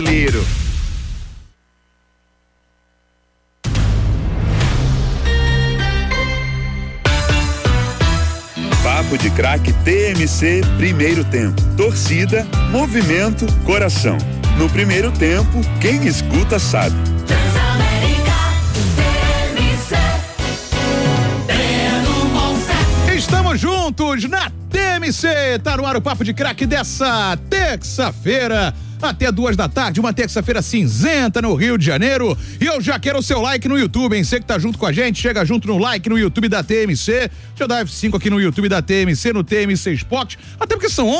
Liro. Papo de Craque TMC, primeiro tempo. Torcida, movimento, coração. No primeiro tempo, quem escuta sabe. Estamos juntos na TMC, tá no ar o Papo de Craque dessa terça-feira, até 2h, uma terça-feira cinzenta no Rio de Janeiro, e eu já quero o seu like no YouTube, hein? Você que tá junto com a gente, chega junto no like no YouTube da TMC, deixa eu dar F5 aqui no YouTube da TMC, no TMC Esporte, até porque são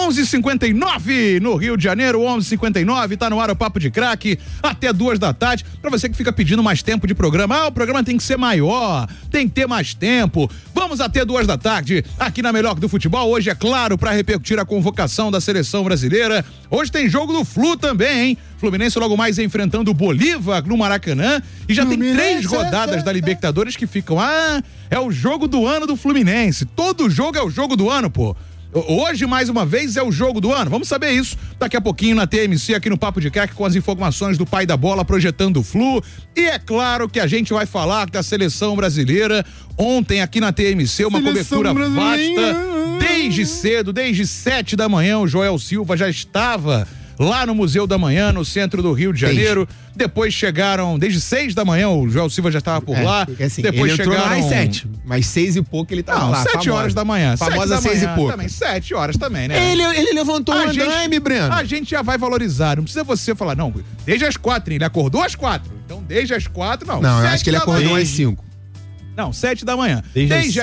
11h59 no Rio de Janeiro, 11h59, tá no ar o Papo de Craque, até 2h, pra você que fica pedindo mais tempo de programa, o programa tem que ser maior, tem que ter mais tempo, vamos até 2h, aqui na Melhor do Futebol, hoje é claro, pra repercutir a convocação da seleção brasileira, hoje tem jogo do Flu também, hein? Fluminense logo mais enfrentando o Bolívar no Maracanã e já Fluminense, tem 3 rodadas da Libertadores que ficam, é o jogo do ano do Fluminense, todo jogo é o jogo do ano, pô. Hoje, mais uma vez, é o jogo do ano. Vamos saber isso daqui a pouquinho na TMC, aqui no Papo de Craque, com as informações do pai da bola projetando o Flu. E é claro que a gente vai falar da seleção brasileira. Ontem, aqui na TMC, uma cobertura vasta. Desde cedo, desde 7 da manhã, o Joel Silva já estava lá no Museu da Manhã, no centro do Rio de Janeiro. Depois chegaram, desde 6 da manhã, o Joel Silva já estava por lá. Assim, depois ele chegaram às 7, mas 6 e pouco ele tava lá. 7 horas da manhã. Famosa 6 e pouco. Também, 7 horas também, né? Ele levantou o andaime, Breno. A gente já vai valorizar, não precisa você falar, não, desde as 4, ele acordou às 4. Então, desde as 4, não. Não, eu acho que ele acordou às 5. Não, 7 da manhã. Desde as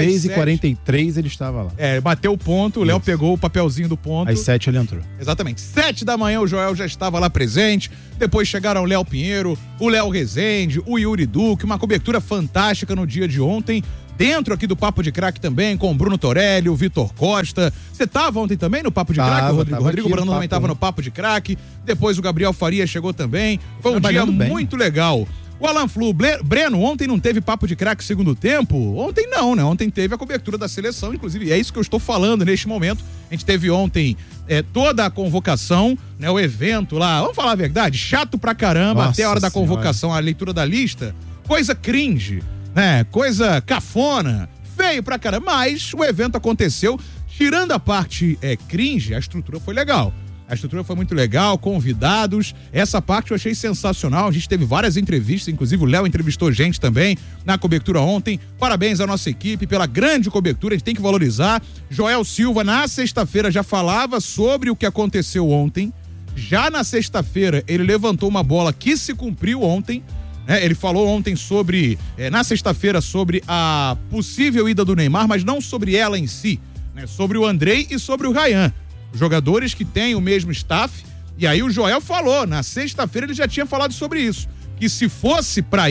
6h43 ele estava lá. Bateu o ponto, o Léo pegou o papelzinho do ponto. Às 7 ele entrou. Exatamente. 7 da manhã o Joel já estava lá presente. Depois chegaram o Léo Pinheiro, o Léo Rezende, o Yuri Duque, uma cobertura fantástica no dia de ontem. Dentro aqui do Papo de Craque também, com o Bruno Torelli, o Vitor Costa. Você estava ontem também no Papo de Craque, Rodrigo? O Rodrigo Brandão também estava no Papo de Craque. Depois o Gabriel Faria chegou também. Foi um dia muito legal. O Alan Flu, Breno, ontem não teve Papo de Craque segundo tempo? Ontem não, né? Ontem teve a cobertura da seleção, inclusive é isso que eu estou falando neste momento. A gente teve ontem toda a convocação, né? O evento lá, vamos falar a verdade, chato pra caramba. Nossa, até a hora da convocação, a leitura da lista, coisa cringe, né? Coisa cafona, feio pra caramba, mas o evento aconteceu, tirando a parte cringe, a estrutura foi legal. A estrutura foi muito legal, convidados, essa parte eu achei sensacional, a gente teve várias entrevistas, inclusive o Léo entrevistou gente também na cobertura ontem, parabéns à nossa equipe pela grande cobertura, a gente tem que valorizar. Joel Silva na sexta-feira já falava sobre o que aconteceu ontem, já na sexta-feira ele levantou uma bola que se cumpriu ontem, né? Ele falou ontem sobre, na sexta-feira, sobre a possível ida do Neymar, mas não sobre ela em si, né? Sobre o Andrei e sobre o Ryan. Jogadores que têm o mesmo staff, e aí o Joel falou, na sexta-feira ele já tinha falado sobre isso, que se fosse pra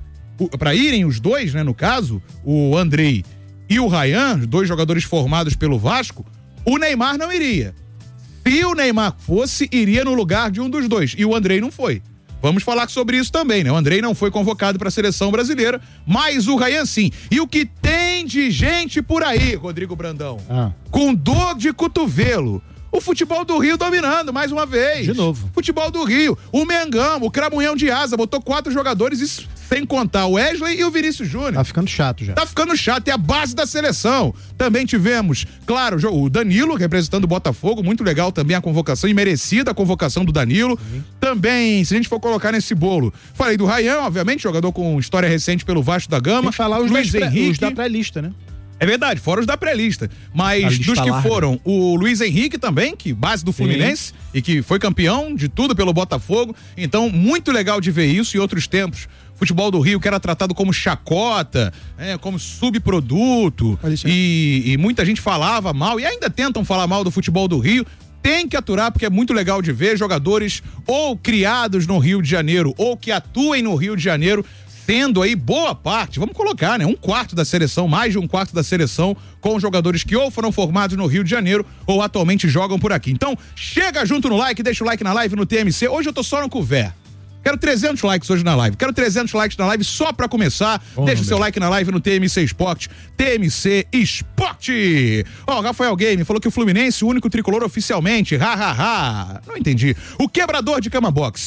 irem os dois, né, no caso, o Andrei e o Ryan, 2 jogadores formados pelo Vasco, o Neymar não iria. Se o Neymar fosse, iria no lugar de um dos dois, e o Andrei não foi. Vamos falar sobre isso também, né? O Andrei não foi convocado para a seleção brasileira, mas o Ryan sim. E o que tem de gente por aí, Rodrigo Brandão, com dor de cotovelo. O futebol do Rio dominando mais uma vez. De novo. Futebol do Rio. O Mengão, o Cramunhão de Asa, botou 4 jogadores, isso sem contar o Wesley e o Vinícius Júnior. Tá ficando chato já. Tá ficando chato, é a base da seleção. Também tivemos, claro, o Danilo representando o Botafogo, muito legal também a convocação, e merecida a convocação do Danilo. Também, se a gente for colocar nesse bolo, falei do Ryan, obviamente, jogador com história recente pelo Vasco da Gama. Tem que falar os Luiz Henrique, os da pré-lista, né? É verdade, fora os da pré-lista. Mas dos que larga. Foram, o Luiz Henrique também, que base do Fluminense, e que foi campeão de tudo pelo Botafogo. Então, muito legal de ver isso. Em outros tempos, futebol do Rio, que era tratado como chacota, como subproduto, e muita gente falava mal, e ainda tentam falar mal do futebol do Rio. Tem que aturar, porque é muito legal de ver jogadores ou criados no Rio de Janeiro, ou que atuem no Rio de Janeiro, tendo aí boa parte, vamos colocar, né? 1/4 da seleção, mais de 1/4 da seleção, com jogadores que ou foram formados no Rio de Janeiro ou atualmente jogam por aqui. Então, chega junto no like, deixa o like na live no TMC. Hoje eu tô só no couvert. Quero 300 likes hoje na live. Quero 300 likes na live só pra começar. Deixa o seu like na live no TMC Esporte. TMC Esporte. Ó, o Rafael Game falou que o Fluminense, o único tricolor oficialmente. Não entendi. O quebrador de cama box.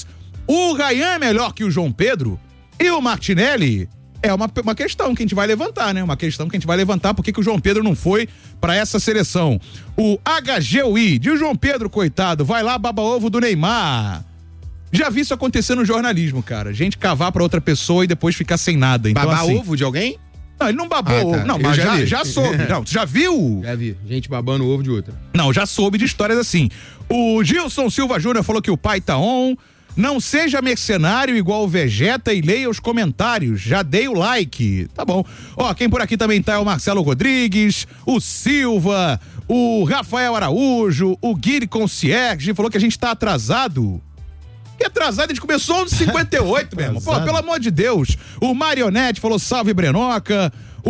O Ryan é melhor que o João Pedro e o Martinelli é uma questão que a gente vai levantar, né? Uma questão que a gente vai levantar, por que o João Pedro não foi pra essa seleção. O HGUI, de João Pedro, coitado, vai lá, baba ovo do Neymar. Já vi isso acontecer no jornalismo, cara. Gente cavar pra outra pessoa e depois ficar sem nada. Então, Babar assim, ovo de alguém? Não, ele não babou. Tá. Não, mas já soube. Não, tu já viu? Já vi. Gente babando ovo de outra. Não, já soube de histórias assim. O Gilson Silva Júnior falou que o pai tá on. Não seja mercenário igual o Vegeta e leia os comentários. Já dei o like. Tá bom. Ó, quem por aqui também tá é o Marcelo Rodrigues, o Silva, o Rafael Araújo, o Guiri Concierge, falou que a gente tá atrasado. Que atrasado, a gente começou 11h58 mesmo. Pô, pelo amor de Deus. O Marionete falou salve Brenoca.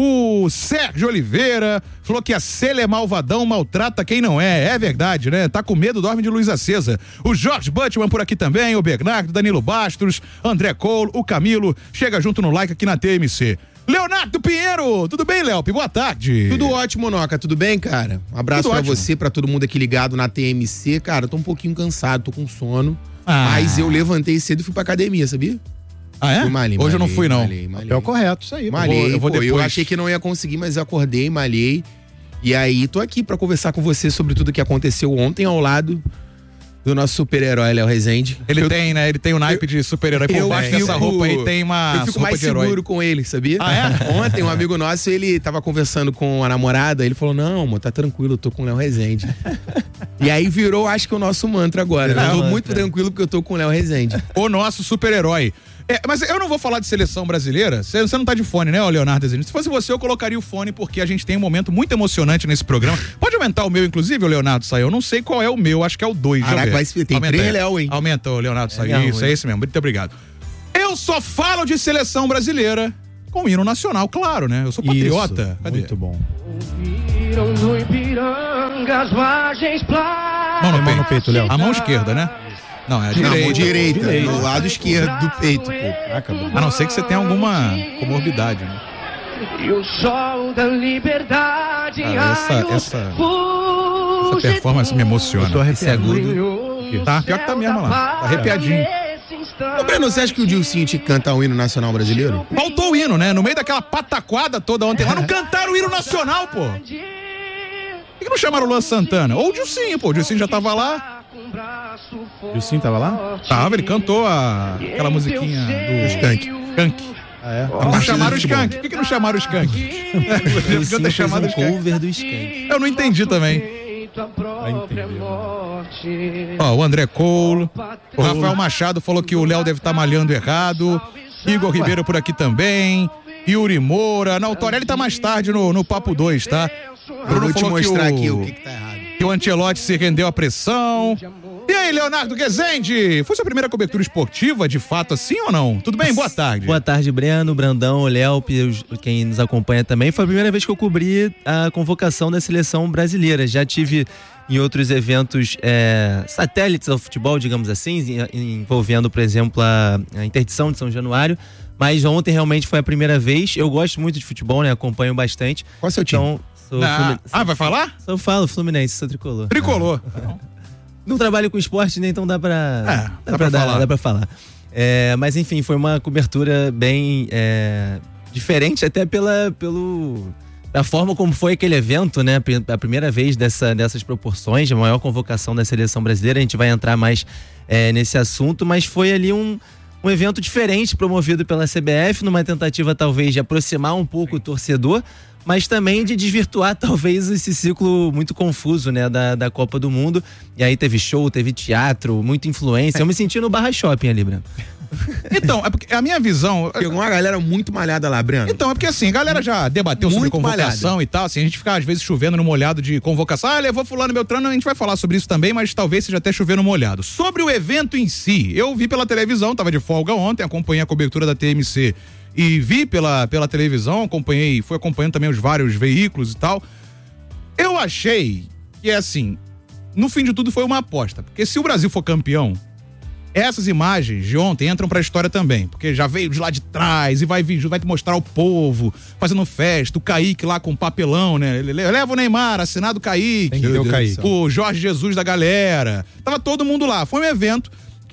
O Sérgio Oliveira falou que a Cele Malvadão maltrata quem não é. É verdade, né? Tá com medo, dorme de luz acesa. O Jorge Butchman por aqui também, o Bernardo, Danilo Bastos, André Cole, o Camilo. Chega junto no like aqui na TMC. Leonardo Pinheiro, tudo bem, Léo? Boa tarde. Tudo ótimo, Noca, tudo bem, cara? Um abraço pra você, pra todo mundo aqui ligado na TMC. Cara, tô um pouquinho cansado, tô com sono. Mas eu levantei cedo e fui pra academia, sabia? Ah, é? Hoje eu não fui, não. É o correto, isso aí. Malhei, eu achei que não ia conseguir, mas acordei, malhei. E aí, tô aqui pra conversar com você sobre tudo que aconteceu ontem ao lado do nosso super-herói, Léo Rezende. Ele tem, né? Ele tem o naipe de super-herói. Por baixo dessa roupa aí tem uma eu fico mais seguro com ele, sabia? Ah, é? Ontem, um amigo nosso, ele tava conversando com a namorada, ele falou, não, amor, tá tranquilo, eu tô com o Léo Rezende. E aí virou, acho que o nosso mantra agora. Eu tô muito tranquilo porque eu tô com o Léo Rezende. O nosso super-herói. Mas eu não vou falar de seleção brasileira. Você não tá de fone, né, Leonardo Rezende? Se fosse você, eu colocaria o fone, porque a gente tem um momento muito emocionante nesse programa. Pode aumentar o meu, inclusive, o Leonardo Saiu. Eu não sei qual é o meu, acho que é o 2. Caraca, tem 3 Léo, hein? Aumentou, Leonardo Saiu. Isso, é esse mesmo. Muito obrigado. Eu só falo de seleção brasileira com hino nacional, claro, né? Eu sou patriota. Isso, cadê? Muito bom. Mão no peito, Léo. A mão esquerda, né? Não, é a direita. Não, direita. No lado esquerdo do peito, pô. A não ser que você tenha alguma comorbidade, né? E o sol da liberdade. Essa performance me emociona. Eu tô arrepiado. Tá, pior que tá mesmo lá. Tá arrepiadinho. Ô, Breno, você acha que o Dilcinho tinha que cantar o hino nacional brasileiro? Faltou o hino, né? No meio daquela pataquada toda ontem lá, não cantaram o hino nacional, pô. Por que não chamaram o Luan Santana? Ou o Dilcinho, pô. O Dilcinho já tava lá. O Dilcinho tava lá? Tava, ele cantou aquela musiquinha do Skank. Ah, é? Não chamaram o Skank. Por que não chamaram o Skank? Podia ter chamado o cover do Skank. Eu não entendi também. Ó, o André Cole, o Rafael Machado falou que o Léo deve estar malhando errado. Igor Ribeiro por aqui também. Yuri Moura. Não, o Torelli tá mais tarde no Papo 2, tá? Eu vou te mostrar aqui o que tá errado. Que o Ancelotti se rendeu à pressão. E aí, Leonardo Rezende? Foi sua primeira cobertura esportiva, de fato, assim ou não? Tudo bem? Boa tarde. Boa tarde, Breno, Brandão, Léo, quem nos acompanha também. Foi a primeira vez que eu cobri a convocação da seleção brasileira. Já tive em outros eventos satélites ao futebol, digamos assim, envolvendo, por exemplo, a interdição de São Januário. Mas ontem realmente foi a primeira vez. Eu gosto muito de futebol, né? Acompanho bastante. Qual é o seu time? Então, vai falar? Eu falo Fluminense, sou tricolor. Tricolor. Não trabalho com esporte, né? Então dá pra falar. Mas enfim, foi uma cobertura bem diferente, até pela forma como foi aquele evento, né? A primeira vez dessas proporções, a maior convocação da seleção brasileira. A gente vai entrar mais nesse assunto, mas foi ali um evento diferente, promovido pela CBF, numa tentativa talvez de aproximar um pouco o torcedor, mas também de desvirtuar talvez esse ciclo muito confuso, né, da Copa do Mundo. E aí teve show, teve teatro, muita influência. Eu me senti no Barra Shopping ali, Breno. Então, é porque a minha visão... Pegou uma galera muito malhada lá, Breno. Então, é porque assim, a galera já debateu sobre convocação malhada. E tal, assim, a gente fica às vezes chovendo no molhado de convocação. Levou fulano Beltrano, a gente vai falar sobre isso também, mas talvez seja até chover no molhado. Sobre o evento em si, eu vi pela televisão, tava de folga ontem, acompanhei a cobertura da TMC e vi pela televisão, fui acompanhando também os vários veículos e tal. Eu achei que assim, no fim de tudo foi uma aposta, porque se o Brasil for campeão, essas imagens de ontem entram pra história também, porque já veio de lá de trás e vai te mostrar o povo fazendo festa, o Kaique lá com o papelão, né? Leva o Neymar, assinado Kaique, o Kaique. O Jorge Jesus da galera. Tava todo mundo lá. Foi um evento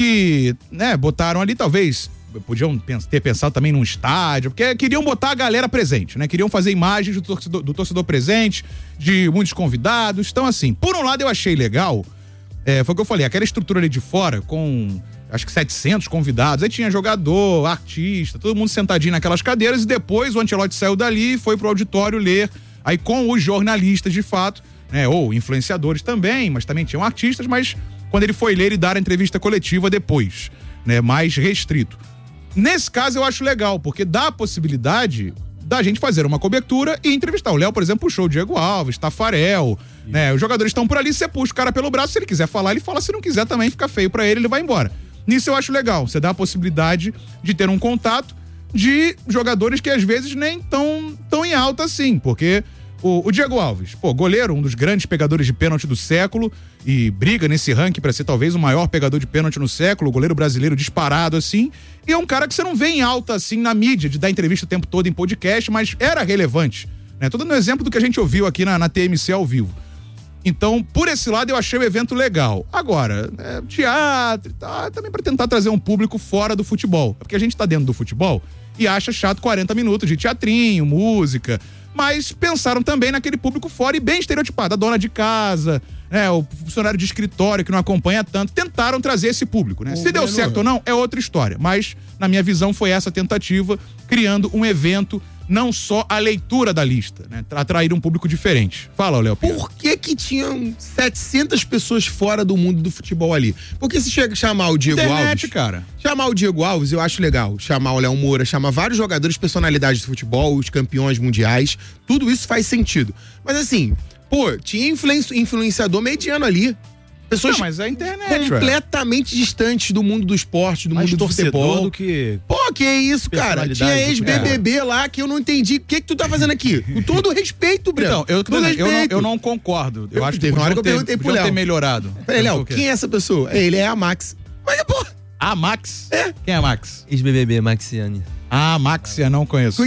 que, né, botaram ali, talvez, podiam ter pensado também num estádio, porque queriam botar a galera presente, né? Queriam fazer imagens do torcedor presente, de muitos convidados. Então, assim, por um lado eu achei legal, foi o que eu falei, aquela estrutura ali de fora, com acho que 700 convidados, aí tinha jogador, artista, todo mundo sentadinho naquelas cadeiras, e depois o Ancelotti saiu dali e foi pro auditório ler, aí com os jornalistas de fato, né? Ou influenciadores também, mas também tinham artistas, mas quando ele foi ler, ele dar a entrevista coletiva depois, né? Mais restrito. Nesse caso eu acho legal, porque dá a possibilidade da gente fazer uma cobertura e entrevistar. O Léo, por exemplo, puxou o Diego Alves, Tafarel, né? Os jogadores estão por ali, você puxa o cara pelo braço, se ele quiser falar, ele fala, se não quiser também fica feio pra ele, ele vai embora. Nisso eu acho legal, você dá a possibilidade de ter um contato de jogadores que às vezes nem tão em alta assim, porque o Diego Alves, goleiro, um dos grandes pegadores de pênalti do século e briga nesse ranking pra ser talvez o maior pegador de pênalti no século, goleiro brasileiro disparado assim, e é um cara que você não vê em alta assim na mídia, de dar entrevista o tempo todo em podcast, mas era relevante, né? Tô dando um exemplo do que a gente ouviu aqui na TMC ao vivo. Então, por esse lado, eu achei o evento legal. Agora, teatro e tal, também pra tentar trazer um público fora do futebol, porque a gente tá dentro do futebol e acha chato 40 minutos de teatrinho, música, mas pensaram também naquele público fora e bem estereotipado, a dona de casa, né, o funcionário de escritório que não acompanha tanto, tentaram trazer esse público, né? Se deu certo ou não, é outra história, mas na minha visão foi essa tentativa, criando um evento, não só a leitura da lista, né? Atrair um público diferente. Fala, Léo. Por que tinham 700 pessoas fora do mundo do futebol ali? Porque se chega a chamar o Diego Alves... cara. Chamar o Diego Alves, eu acho legal. Chamar o Léo Moura, chamar vários jogadores, personalidades do futebol, os campeões mundiais, tudo isso faz sentido. Mas assim, tinha influenciador mediano ali. Pessoas mas é a internet, completamente distantes do mundo do esporte, do mundo do futebol. Do que... que isso, cara? Tinha ex-BBB lá que eu não entendi. O que tu tá fazendo aqui? Com todo respeito, Breno. Então, eu não concordo. Eu acho que teve uma hora que eu perguntei pro Léo. Ter melhorado. Peraí, Léo, quem é essa pessoa? Ele é a Max. Mas, a Max? Quem é a Max? Ex-BBB, Maxiane. Ah, Maxia, não conheço.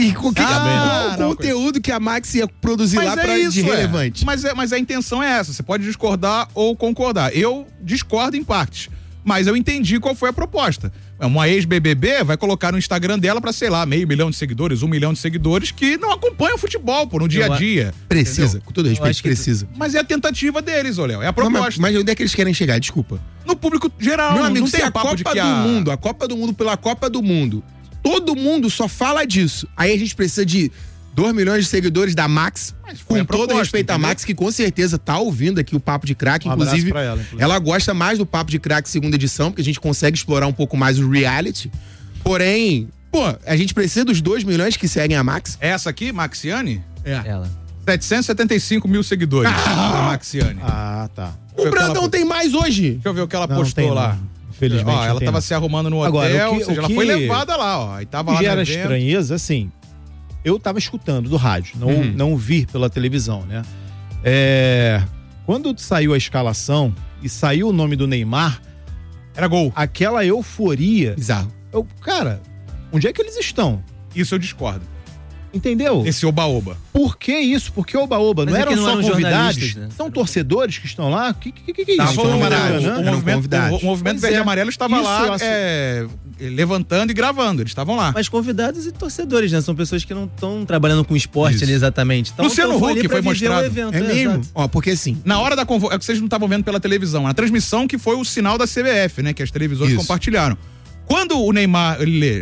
O conteúdo que a Max ia produzir lá de relevante. Mas a intenção é essa, você pode discordar ou concordar. Eu discordo em partes, mas eu entendi qual foi a proposta. Uma ex-BBB vai colocar no Instagram dela pra, sei lá, 500 mil de seguidores, 1 milhão de seguidores que não acompanham o futebol, no dia a dia. Precisa, entendeu? Com todo respeito, precisa. Mas é a tentativa deles, Léo, é a proposta. Mas onde é que eles querem chegar? Desculpa. No público geral, meu amigo, não tem a Copa do Mundo, a Copa do Mundo pela Copa do Mundo. Todo mundo só fala disso. Aí a gente precisa de 2 milhões de seguidores da Max, com todo respeito à Max, que com certeza tá ouvindo aqui o Papo de Craque, inclusive, ela gosta mais do Papo de Craque segunda edição, porque a gente consegue explorar um pouco mais o reality. Porém, a gente precisa dos 2 milhões que seguem a Max. Essa aqui, Maxiane? Ela. 775 mil seguidores. A Maxiane. Tá. O Brandão tem mais hoje. Deixa eu ver o que ela postou lá. Infelizmente. Ela tava se arrumando no hotel, ou seja, ela foi levada lá, ó. Aí tava lá gera estranheza, assim, eu tava escutando do rádio, não vi pela televisão, né? Quando saiu a escalação e saiu o nome do Neymar, era gol. Aquela euforia. Bizarro. Cara, onde é que eles estão? Isso eu discordo. Entendeu? Esse oba-oba. Por que isso? Porque oba-oba não eram só convidados, né? São torcedores que estão lá? Que é isso? O movimento verde e amarelo estava lá levantando e gravando, eles estavam lá. Mas convidados e torcedores, né? São pessoas que não estão trabalhando com esporte ali exatamente. Então, Luciano Huck foi mostrado. Evento, é mesmo? Porque assim, na hora da convocação, é que vocês não estavam vendo pela televisão, a transmissão que foi o sinal da CBF, né? Que as televisões compartilharam. Quando o Neymar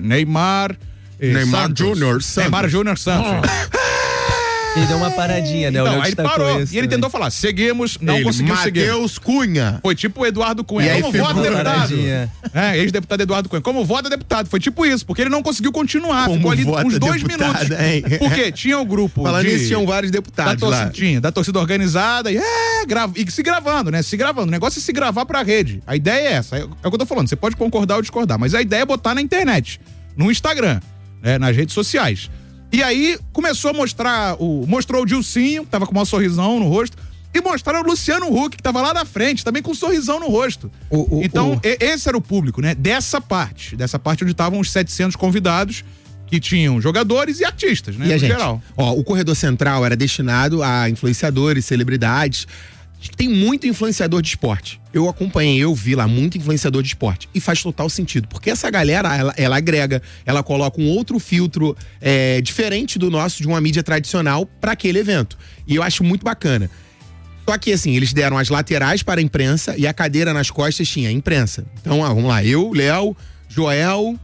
Júnior Santos. Ele deu uma paradinha, né? Então, aí ele parou. E ele tentou falar, seguimos, não conseguiu seguir. Matheus Cunha. Foi tipo o Eduardo Cunha. E aí como vota deputado? Ex-deputado Eduardo Cunha. Como vota deputado? Foi tipo isso, porque ele não conseguiu continuar. Como ficou ali uns 2 deputado, minutos. Hein? Porque tinha o grupo. Falando nisso, tinham vários deputados lá. Da torcida organizada e se gravando, né? Se gravando. O negócio é se gravar pra rede. A ideia é essa. É o que eu tô falando. Você pode concordar ou discordar, mas a ideia é botar na internet, no Instagram, nas redes sociais. E aí começou a mostrou o Dilcinho, que tava com um sorrisão no rosto, e mostraram o Luciano Huck, que tava lá na frente, também com um sorrisão no rosto. Então, esse era o público, né? Dessa parte onde estavam os 700 convidados, que tinham jogadores e artistas, né? E no geral. O corredor central era destinado a influenciadores, celebridades. tem muito influenciador de esporte. Eu acompanhei, eu vi lá muito influenciador de esporte. E faz total sentido. Porque essa galera, ela agrega, ela coloca um outro filtro diferente do nosso, de uma mídia tradicional, para aquele evento. E eu acho muito bacana. Só que, assim, eles deram as laterais para a imprensa e a cadeira nas costas tinha a imprensa. Então, vamos lá. Eu, Léo, Joel...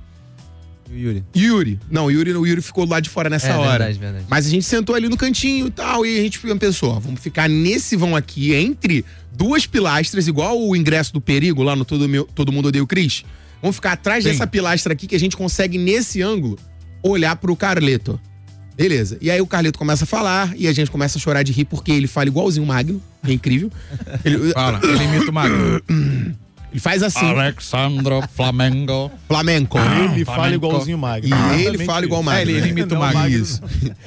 Yuri. Não, o Yuri ficou lá de fora nessa hora. Verdade. Mas a gente sentou ali no cantinho e tal, e a gente pensou, vamos ficar nesse vão aqui, entre duas pilastras, igual o ingresso do Perigo, lá no Todo Mundo Odeia o Chris. Vamos ficar atrás dessa pilastra aqui, que a gente consegue, nesse ângulo, olhar pro Carleto. Beleza. E aí o Carleto começa a falar, e a gente começa a chorar de rir, porque ele fala igualzinho o Magno, é incrível. Ele imita o Magno. Ele faz assim. Alexandro Flamengo. Ele fala igualzinho o Magno. E ele fala igual o Magno. Ele imita o Magno. Isso.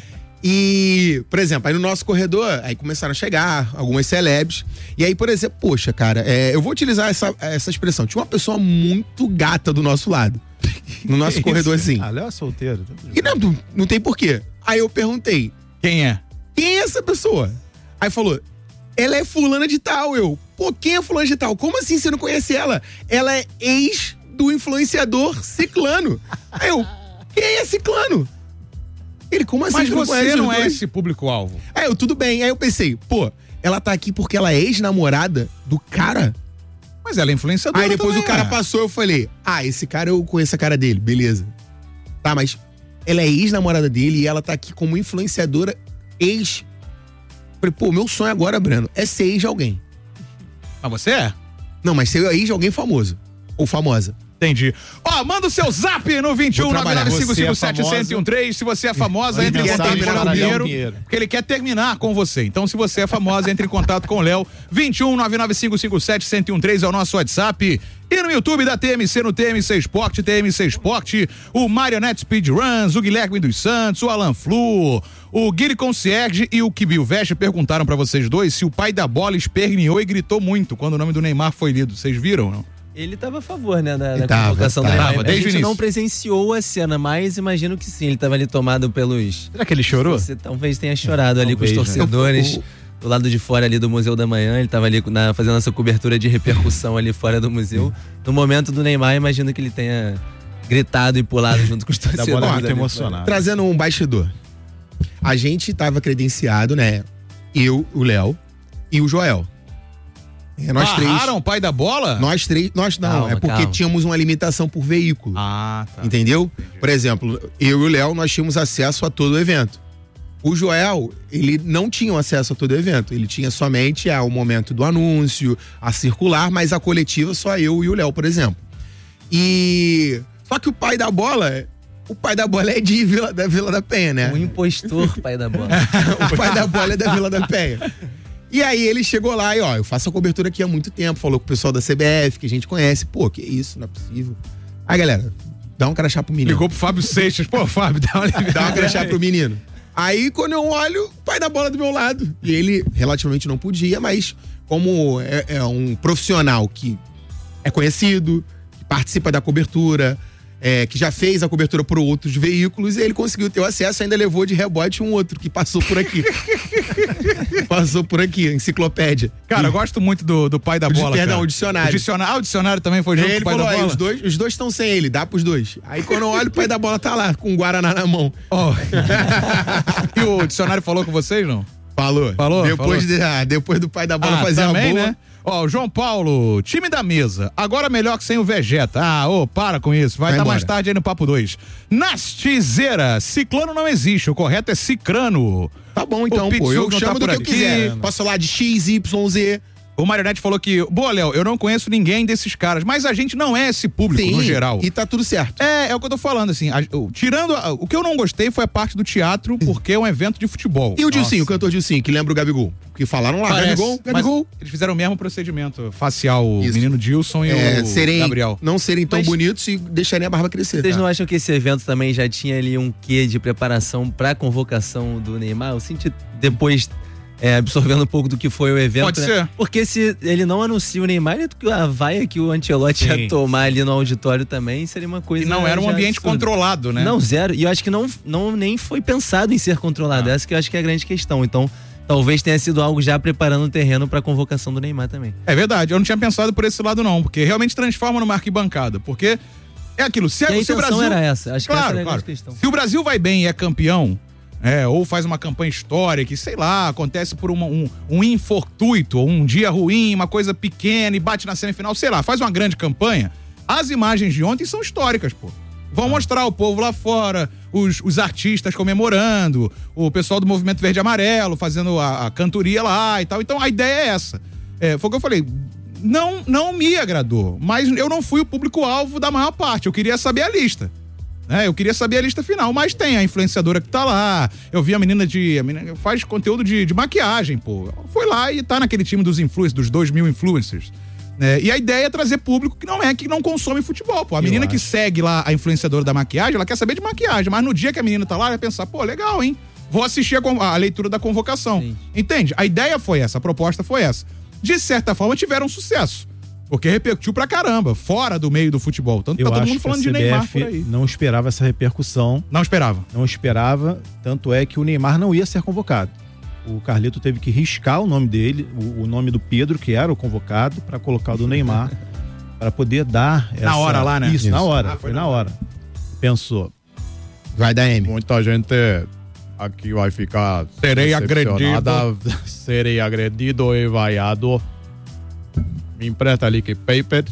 E, por exemplo, aí no nosso corredor, aí começaram a chegar algumas celebres. E aí, por exemplo, poxa, cara, eu vou utilizar essa expressão. Tinha uma pessoa muito gata do nosso lado. No nosso corredor, assim. Léo é solteiro. E não tem porquê. Aí eu perguntei. Quem é essa pessoa? Aí falou, ela é fulana de tal. Pô, quem é fulana de tal? Como assim você não conhece ela? Ela é ex do influenciador Ciclano. Aí quem é Ciclano? Ele, como assim? Mas você não é esse público-alvo. Tudo bem. Aí eu pensei, pô, ela tá aqui porque ela é ex-namorada do cara? Mas ela é influenciadora. Aí depois o cara passou, eu falei, esse cara eu conheço a cara dele, beleza. Tá, mas ela é ex-namorada dele e ela tá aqui como influenciadora ex. Falei, pô, meu sonho agora, Breno, é ser ex de alguém. Mas você é? Não, mas ser ex de alguém famoso. Ou famosa. Entendi. Manda o seu zap no 21-99557-1013. Se você é famosa, entre em contato com o Léo Pinheiro. Porque ele quer terminar com você. Então, se você é famosa, entre em contato com o Léo. 21-99557-1013 é o nosso WhatsApp. E no YouTube da TMC, no TMC Esporte, o Marionette Speedruns, o Guilherme dos Santos, o Alan Flu, o Guilherme Concierge e o Kibil Veste perguntaram pra vocês dois se o pai da bola esperneou e gritou muito quando o nome do Neymar foi lido. Vocês viram, não? Ele tava a favor, né, da convocação do Neymar. A gente não presenciou a cena, mas imagino que sim, ele tava ali tomado pelos... Será que ele chorou? Você talvez tenha chorado ali com os torcedores. Do lado de fora ali do Museu da Manhã, ele tava ali fazendo essa cobertura de repercussão ali fora do museu. No momento do Neymar, imagino que ele tenha gritado e pulado junto com os torcedores. Da bola muito emocionado. Trazendo um bastidor. A gente tava credenciado, né? Eu, o Léo e o Joel. Nós três. O pai da bola? Nós três. Calma, porque tínhamos uma limitação por veículo. Tá. Entendeu? Entendi. Por exemplo, eu e o Léo, nós tínhamos acesso a todo o evento. O Joel, ele não tinha acesso a todo o evento. Ele tinha somente o momento do anúncio, a circular, mas a coletiva só eu e o Léo, por exemplo. Só que o pai da bola é da Vila da Penha, né? Um impostor, pai da bola. O pai da bola é da Vila da Penha. E aí ele chegou lá e, eu faço a cobertura aqui há muito tempo, falou com o pessoal da CBF, que a gente conhece. Pô, que isso, não é possível. Aí, galera, dá um crachá pro menino. Ligou pro Fábio Seixas. Pô, Fábio, dá um crachá pro menino. Aí, quando eu olho, o pai da bola do meu lado. E ele relativamente não podia, mas como é um profissional que é conhecido, que participa da cobertura, que já fez a cobertura por outros veículos, e ele conseguiu ter o acesso, ainda levou de rebote um outro que passou por aqui. Enciclopédia. Cara, eu gosto muito do pai da bola. Perdão, o dicionário. O dicionário também foi junto com o pai da bola? Os dois estão sem ele, dá pros dois. Aí quando eu olho, o pai da bola tá lá, com o Guaraná na mão. E o dicionário falou com vocês, não? Falou. Depois do pai da bola fazer também, a boa. Né? O João Paulo, time da mesa, agora melhor que sem o Vegeta. Para com isso, vai estar mais tarde aí no Papo 2. Nastizeira, Ciclano não existe, o correto é Cicrano. Tá bom então, eu chamo do que eu quiser. Posso falar de X, Y, Z. O Marionette falou que, boa, Léo, eu não conheço ninguém desses caras, mas a gente não é esse público no geral. E tá tudo certo. É o que eu tô falando, assim, tirando, o que eu não gostei foi a parte do teatro, porque é um evento de futebol. E o Dilcinho, o cantor Dilcinho, que lembra o Gabigol? Que falaram lá, Gabigol. Eles fizeram o mesmo procedimento facial, o menino Dilson e o Gabriel. Não serem tão bonitos e deixarem a barba crescer. Vocês não acham que esse evento também já tinha ali um quê de preparação pra convocação do Neymar? Eu senti depois... absorvendo um pouco do que foi o evento. Pode ser. Porque se ele não anuncia o Neymar, a vaia que o Ancelotti ia tomar ali no auditório também seria uma coisa... E não era um ambiente absurda. Controlado, né? Não, zero. E eu acho que nem foi pensado em ser controlado. Essa que eu acho que é a grande questão. Então talvez tenha sido algo já preparando o terreno pra convocação do Neymar também. É verdade, eu não tinha pensado por esse lado não, porque realmente transforma numa arquibancada, porque é aquilo, se o Brasil... era essa, acho que essa era a claro. questão. Se o Brasil vai bem e é campeão, ou faz uma campanha histórica, que sei lá, acontece por um infortuito, ou um dia ruim, uma coisa pequena e bate na semifinal, sei lá, faz uma grande campanha, as imagens de ontem são históricas, pô. Vão mostrar o povo lá fora, os artistas comemorando, o pessoal do Movimento Verde e Amarelo fazendo a cantoria lá e tal. Então a ideia é essa. Foi o que eu falei. Não me agradou, mas eu não fui o público-alvo da maior parte. Eu queria saber a lista. Eu queria saber a lista final, mas tem a influenciadora que tá lá. Eu vi a menina faz conteúdo de maquiagem, pô. Foi lá e tá naquele time dos 2.000 influencers. E a ideia é trazer público que não consome futebol, pô. A menina que segue lá a influenciadora da maquiagem, ela quer saber de maquiagem, mas no dia que a menina tá lá, ela vai pensar, pô, legal, hein? Vou assistir a leitura da convocação. Sim. Entende? A ideia foi essa, a proposta foi essa. De certa forma, tiveram sucesso. Porque repercutiu pra caramba, fora do meio do futebol. Tanto tá todo mundo falando de Neymar por aí. Não esperava essa repercussão. Não esperava. Não esperava, tanto é que o Neymar não ia ser convocado. O Carlito teve que riscar o nome dele, o nome do Pedro, que era o convocado, para colocar o do Neymar, para poder dar essa... Na hora lá, né? Isso, na hora. Foi na hora. Pensou. Vai dar M. Muita gente aqui vai ficar... Serei agredido e vaiado. Me empresta ali que paper.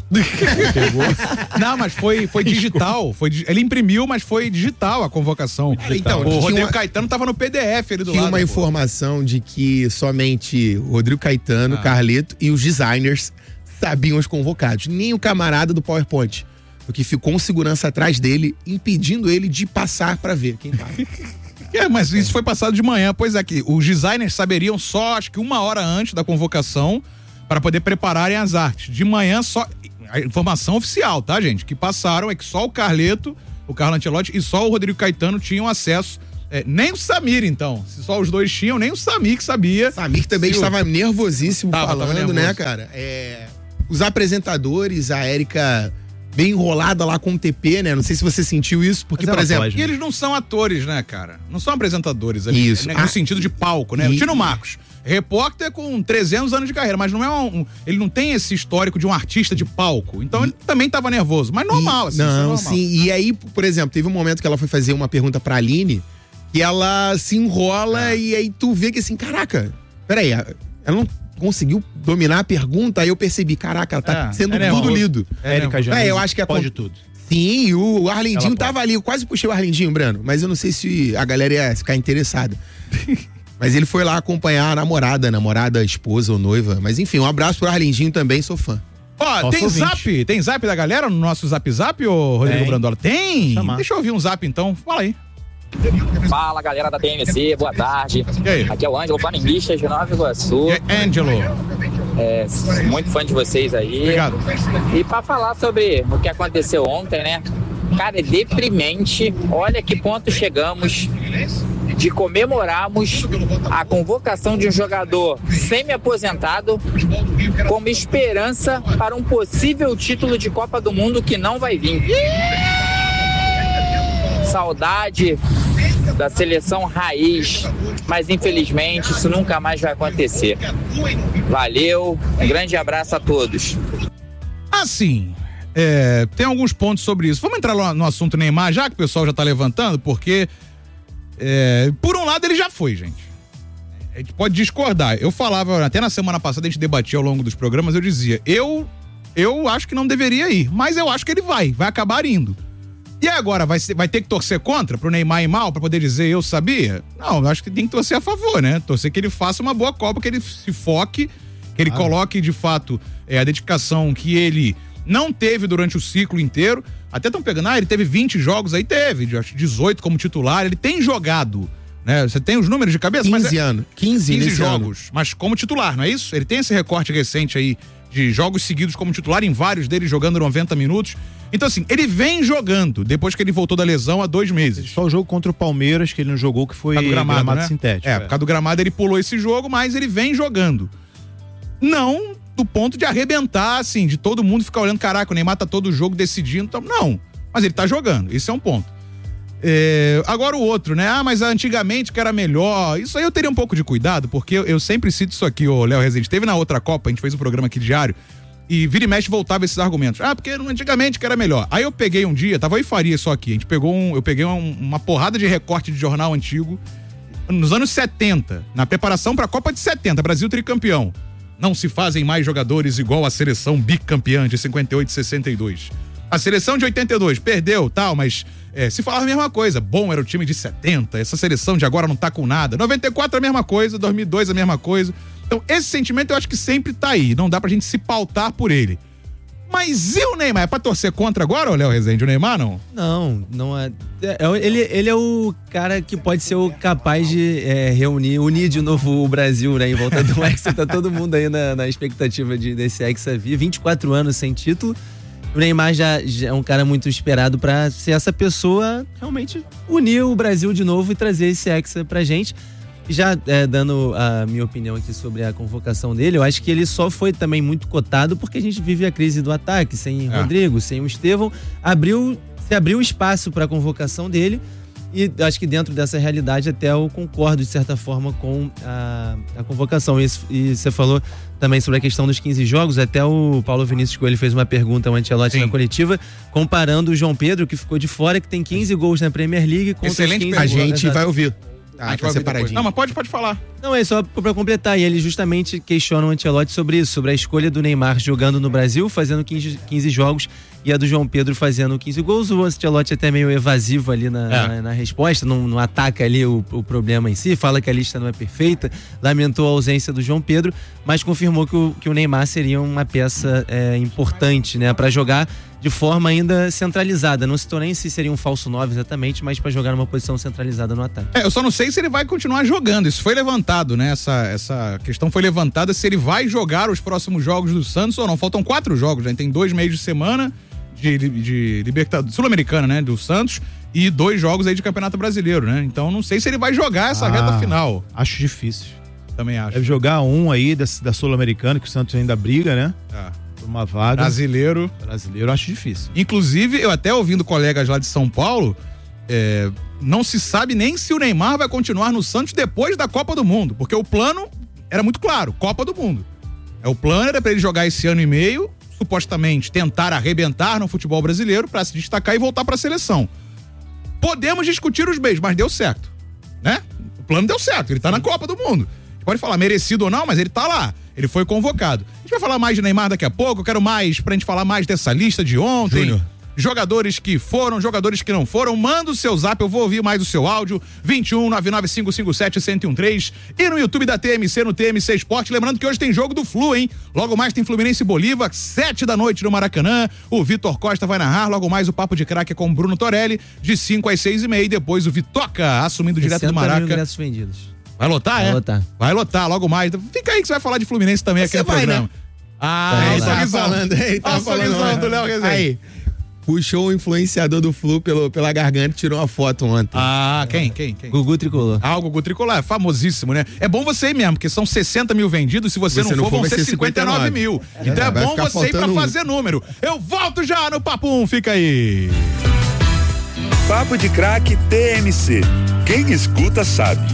Não, mas foi digital. Ele imprimiu, mas foi digital a convocação. Então, o Rodrigo Caetano tava no PDF ali do lado. Tinha uma informação de que somente o Rodrigo Caetano, Carleto e os designers sabiam os convocados. Nem o camarada do PowerPoint. Porque ficou um segurança atrás dele, impedindo ele de passar pra ver quem tava. Mas isso foi passado de manhã. Pois é, que os designers saberiam só, acho que 1 hora antes da convocação, para poder prepararem as artes. De manhã, só a informação oficial, tá, gente? Que passaram é que só o Carleto, o Carlo Ancelotti e só o Rodrigo Caetano tinham acesso. Nem o Samir, então. Se só os dois tinham, nem o Samir que sabia. Samir que também estava nervosíssimo falando, nervoso, né, cara? Os apresentadores, a Érica bem enrolada lá com o TP, né? Não sei se você sentiu isso, porque, por exemplo... E eles não são atores, né, cara? Não são apresentadores ali. Isso. No sentido de palco, né? O Tino Marcos. Repórter com 300 anos de carreira, mas não é ele não tem esse histórico de um artista de palco. Então ele também tava nervoso, mas normal, assim. Não, normal. Sim. E aí, por exemplo, teve um momento que ela foi fazer uma pergunta pra Aline e ela se enrola e aí tu vê que assim, caraca, peraí, ela não conseguiu dominar a pergunta, aí eu percebi, caraca, ela tá sendo tudo lido. Érica já eu acho que pode tudo. Sim, o Arlindinho tava ali, eu quase puxei o Arlindinho, Breno, mas eu não sei se a galera ia ficar interessada. Mas ele foi lá acompanhar a namorada, esposa ou noiva. Mas enfim, um abraço pro Arlindinho também, sou fã. Ó, tem zap da galera no nosso zap, ô Rodrigo Brandola? Tem? Deixa eu ouvir um zap então, fala aí. Fala, galera da TMC, boa tarde. Aqui é o Ângelo, flamenguista de Nova Iguaçu. Ângelo. Muito fã de vocês aí. Obrigado. E pra falar sobre o que aconteceu ontem, né? Cara, é deprimente. Olha que ponto chegamos de comemorarmos a convocação de um jogador semi-aposentado como esperança para um possível título de Copa do Mundo que não vai vir. Saudade da seleção raiz, mas infelizmente isso nunca mais vai acontecer. Valeu, um grande abraço a todos. Assim, tem alguns pontos sobre isso. Vamos entrar no assunto Neymar, já que o pessoal já tá levantando, porque por um lado ele já foi, gente. A gente pode discordar. Eu falava, até na semana passada a gente debatia ao longo dos programas, eu dizia, eu acho que não deveria ir, mas eu acho que ele vai acabar indo. E agora, vai ter que torcer contra pro Neymar ir mal, pra poder dizer eu sabia? Não, eu acho que tem que torcer a favor, né? Torcer que ele faça uma boa Copa, que ele se foque, que ele coloque de fato a dedicação que ele não teve durante o ciclo inteiro. Até estão pegando, ele teve 20 jogos, aí teve, acho 18 como titular, ele tem jogado, né? Você tem os números de cabeça? 15 jogos, mas como titular, não é isso? Ele tem esse recorte recente aí de jogos seguidos como titular, em vários deles jogando 90 minutos. Então assim, ele vem jogando, depois que ele voltou da lesão há 2 meses. Só o jogo contra o Palmeiras que ele não jogou, que foi gramado, né? Sintético. Por causa do gramado ele pulou esse jogo, mas ele vem jogando. Não do ponto de arrebentar, assim, de todo mundo ficar olhando, caraca, o Neymar tá todo o jogo decidindo, então, não. Mas ele tá jogando, esse é um ponto. Agora o outro, né? Mas antigamente que era melhor. Isso aí eu teria um pouco de cuidado, porque eu sempre cito isso aqui, ô Léo Rezende. Teve na outra Copa, a gente fez um programa aqui diário, e vira e mexe voltava esses argumentos. Porque antigamente que era melhor. Aí eu peguei um dia, tava eu e Faria só aqui, eu peguei uma porrada de recorte de jornal antigo, nos anos 70, na preparação pra Copa de 70, Brasil tricampeão. Não se fazem mais jogadores igual a seleção bicampeã de 58 e 62. A seleção de 82 perdeu, tal, mas se falava a mesma coisa. Bom era o time de 70, essa seleção de agora não tá com nada. 94 a mesma coisa, 2002 a mesma coisa. Então esse sentimento eu acho que sempre tá aí, não dá pra gente se pautar por ele. Mas e o Neymar? É pra torcer contra agora, ô Léo Rezende? O Neymar não? Não é. Ele é o cara que pode ser o capaz de unir de novo o Brasil, né? Em volta do Hexa. Tá todo mundo aí na expectativa desse Hexa vir. 24 anos sem título. O Neymar já é um cara muito esperado pra ser essa pessoa realmente unir o Brasil de novo e trazer esse Hexa pra gente. Já dando a minha opinião aqui sobre a convocação dele, eu acho que ele só foi também muito cotado porque a gente vive a crise do ataque, sem Rodrigo, sem o Estevão, se abriu espaço para a convocação dele, e acho que dentro dessa realidade até eu concordo de certa forma com a convocação. E você falou também sobre a questão dos 15 jogos, até o Paulo Vinícius Coelho fez uma pergunta ao Ancelotti na coletiva, comparando o João Pedro, que ficou de fora, que tem 15 gols na Premier League, contra excelente os 15 a gente vai ouvir. A gente vai separadinho. Não, mas pode falar. Não, é só pra completar. E ele justamente questiona o Ancelotti sobre isso, sobre a escolha do Neymar jogando no Brasil, fazendo 15 jogos, e a do João Pedro fazendo 15 gols. O Ancelotti até meio evasivo ali na resposta, não ataca ali o problema em si, fala que a lista não é perfeita, lamentou a ausência do João Pedro, mas confirmou que o Neymar seria uma peça importante, né, pra jogar de forma ainda centralizada. Não citou nem se seria um falso 9 exatamente, mas para jogar numa posição centralizada no ataque. Eu só não sei se ele vai continuar jogando. Isso foi levantado, né? Essa questão foi levantada, se ele vai jogar os próximos jogos do Santos ou não. Faltam 4 jogos, né? Tem 2 meios de semana de Libertadores, Sul-Americana, né? Do Santos, e 2 jogos aí de Campeonato Brasileiro, né? Então não sei se ele vai jogar essa reta final. Acho difícil. Também acho. Deve jogar um aí da Sul-Americana, que o Santos ainda briga, né? Uma vaga. Brasileiro, eu acho difícil. Inclusive, eu até ouvindo colegas lá de São Paulo, não se sabe nem se o Neymar vai continuar no Santos depois da Copa do Mundo, porque o plano era muito claro, Copa do Mundo. O plano era pra ele jogar esse ano e meio, supostamente tentar arrebentar no futebol brasileiro pra se destacar e voltar pra seleção. Podemos discutir os meios, mas deu certo, né? O plano deu certo, ele tá na Copa do Mundo. A gente pode falar merecido ou não, mas ele tá lá. Ele foi convocado. A gente vai falar mais de Neymar daqui a pouco. Eu quero mais, pra gente falar mais dessa lista de ontem. Júnior. Jogadores que foram, jogadores que não foram. Manda o seu zap, eu vou ouvir mais o seu áudio. 21-99557-1013. E no YouTube da TMC, no TMC Esporte. Lembrando que hoje tem jogo do Flu, hein? Logo mais tem Fluminense e Bolívar, 7 da noite no Maracanã. O Vitor Costa vai narrar. Logo mais o Papo de Craque é com o Bruno Torelli, de 5 às 6h30. E depois o Vitoca assumindo direto do Maraca. ingressos vendidos. Vai lotar, Vai lotar. Vai lotar, logo mais. Fica aí que você vai falar de Fluminense também aqui no programa. Né? Ele tá falando aí, tá falando do Léo Rezende. Aí, puxou o influenciador do Flu pela garganta e tirou uma foto ontem. Quem? Gugu Tricolor. O Gugu Tricolor, é famosíssimo, né? É bom você ir mesmo, porque são 60 mil vendidos, se você não for, vão ser 59 mil. Então é bom você ir pra fazer número. Eu volto já no Papo 1, fica aí. Papo de Craque TMC. Quem escuta sabe.